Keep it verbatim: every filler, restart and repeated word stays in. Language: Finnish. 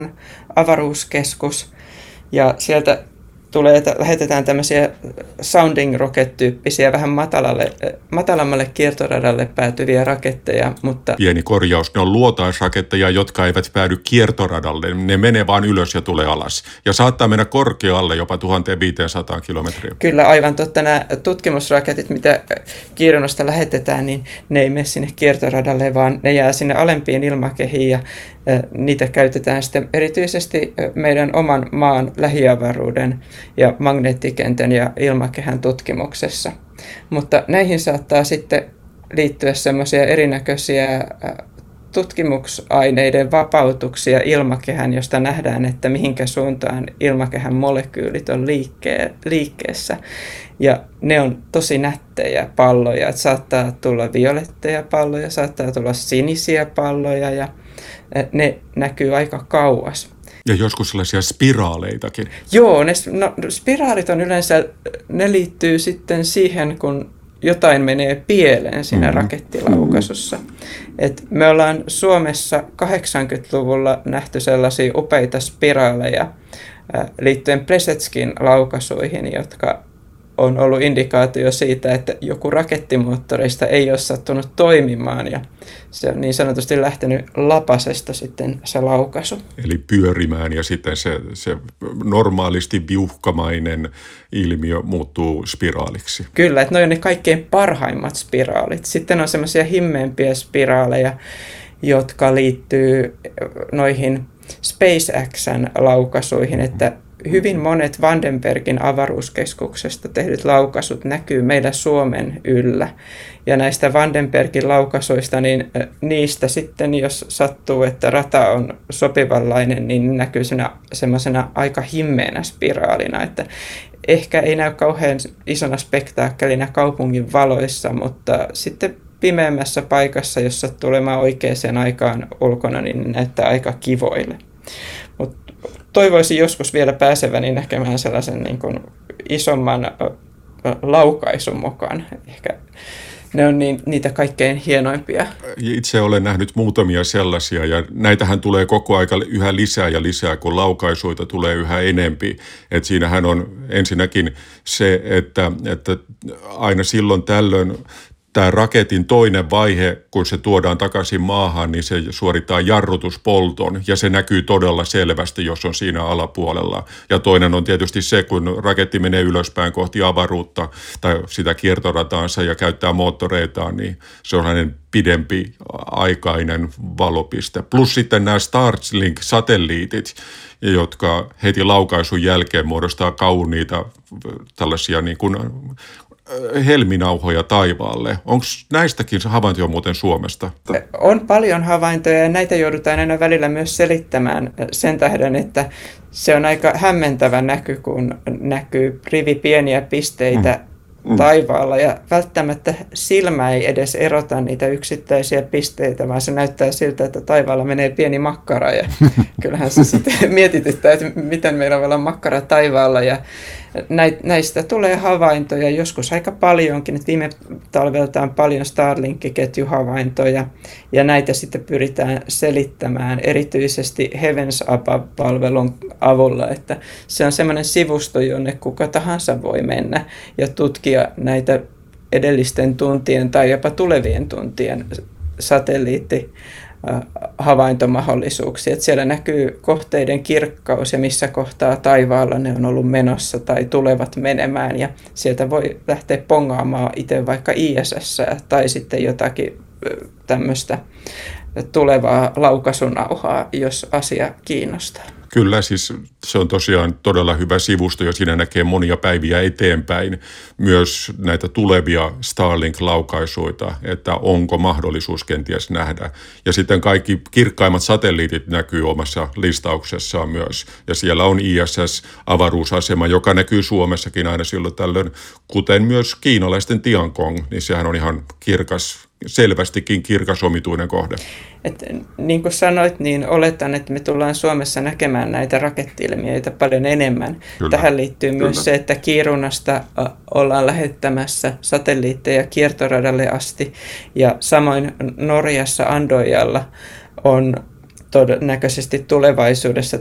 avaruuskeskus, ja sieltä tulee, lähetetään tämmöisiä sounding rocket-tyyppisiä, vähän matalalle, matalammalle kiertoradalle päätyviä raketteja. Mutta pieni korjaus, ne on luotaisraketteja, jotka eivät päädy kiertoradalle. Ne menee vaan ylös ja tulee alas. Ja saattaa mennä korkealle jopa tuhatviisisataa kilometriä. Kyllä, aivan totta. Nämä tutkimusraketit, mitä Kirunasta lähetetään, niin ne ei mene sinne kiertoradalle, vaan ne jää sinne alempiin ilmakehiin, ja niitä käytetään sitten erityisesti meidän oman maan lähiavaruuden ja magneettikentän ja ilmakehän tutkimuksessa. Mutta näihin saattaa sitten liittyä semmoisia erinäköisiä tutkimusaineiden vapautuksia ilmakehän, josta nähdään, että mihinkä suuntaan ilmakehän molekyylit on liikkee, liikkeessä. Ja ne on tosi nättejä palloja. Että saattaa tulla violetteja palloja, saattaa tulla sinisiä palloja, ja ne näkyy aika kauas. Ja joskus sellaisia spiraaleitakin. Joo, ne, no, spiraalit on yleensä, ne liittyy sitten siihen, kun jotain menee pieleen siinä mm-hmm. rakettilaukasussa. Et me ollaan Suomessa kahdeksankymmentäluvulla nähty sellaisia upeita spiraaleja äh, liittyen Plesetskin laukasuihin, jotka on ollut indikaatio siitä, että joku rakettimoottoreista ei ole sattunut toimimaan, ja se on niin sanotusti lähtenyt lapasesta sitten se laukaisu. Eli pyörimään, ja sitten se, se normaalisti viuhkamainen ilmiö muuttuu spiraaliksi. Kyllä, että ne on ne kaikkein parhaimmat spiraalit. Sitten on semmoisia himmeämpiä spiraaleja, jotka liittyy noihin SpaceX:n laukaisuihin, että hyvin monet Vandenbergin avaruuskeskuksesta tehdyt laukaisut näkyy meillä Suomen yllä. Ja näistä Vandenbergin laukaisuista, niin niistä sitten, jos sattuu, että rata on sopivanlainen, niin näkyy semmoisena aika himmeänä spiraalina. Että ehkä ei näy kauhean isona spektaakkelina kaupungin valoissa, mutta sitten pimeämmässä paikassa, jossa tulemaan oikeaan aikaan ulkona, niin näyttää aika kivoille. Toivoisin joskus vielä pääseväni näkemään sellaisen niin kuin isomman laukaisun mukaan. Ehkä ne on niin, niitä kaikkein hienoimpia. Itse olen nähnyt muutamia sellaisia, ja näitähän tulee koko aika yhä lisää ja lisää, kun laukaisuita tulee yhä enempi. Et siinähän on ensinnäkin se, että, että aina silloin tällöin tämä raketin toinen vaihe, kun se tuodaan takaisin maahan, niin se suorittaa jarrutuspolton, ja se näkyy todella selvästi, jos on siinä alapuolella. Ja toinen on tietysti se, kun raketti menee ylöspäin kohti avaruutta tai sitä kiertorataansa ja käyttää moottoreitaan, niin se on hänen pidempi aikainen valopiste. Plus sitten nämä Starlink-satelliitit, jotka heti laukaisun jälkeen muodostaa kauniita tällaisia niin kuin helminauhoja taivaalle. Onko näistäkin havaintoja muuten Suomesta? On paljon havaintoja, ja näitä joudutaan aina välillä myös selittämään sen tähden, että se on aika hämmentävä näky, kun näkyy rivi pieniä pisteitä mm. taivaalla, ja välttämättä silmä ei edes erota niitä yksittäisiä pisteitä, vaan se näyttää siltä, että taivaalla menee pieni makkara, ja kyllähän se sitten mietityttää, että miten meillä voi olla makkara taivaalla, ja näistä tulee havaintoja, joskus aika paljonkin, että viime talvelta on paljon Starlink-ketjuhavaintoja, ja näitä sitten pyritään selittämään erityisesti Heavens Above-palvelun avulla, että se on semmoinen sivusto, jonne kuka tahansa voi mennä ja tutkia näitä edellisten tuntien tai jopa tulevien tuntien satelliitti havaintomahdollisuuksia. Että siellä näkyy kohteiden kirkkaus ja missä kohtaa taivaalla ne on ollut menossa tai tulevat menemään, ja sieltä voi lähteä pongaamaan itse vaikka I S S tai sitten jotakin tämmöistä tulevaa laukasunauhaa, jos asia kiinnostaa. Kyllä, siis se on tosiaan todella hyvä sivusto, ja siinä näkee monia päiviä eteenpäin myös näitä tulevia Starlink-laukaisuita, että onko mahdollisuus kenties nähdä. Ja sitten kaikki kirkkaimmat satelliitit näkyy omassa listauksessaan myös. Ja siellä on I S S-avaruusasema, joka näkyy Suomessakin aina silloin tällöin, kuten myös kiinalaisten Tiangong, niin sehän on ihan kirkas, selvästikin kirkas omituinen kohde. Et, niin kuin sanoit, niin oletan, että me tullaan Suomessa näkemään näitä raketti-ilmiöitä paljon enemmän. Kyllä. Tähän liittyy myös Kyllä. se, että Kirunasta ollaan lähettämässä satelliitteja kiertoradalle asti, ja samoin Norjassa Andojalla on todennäköisesti tulevaisuudessa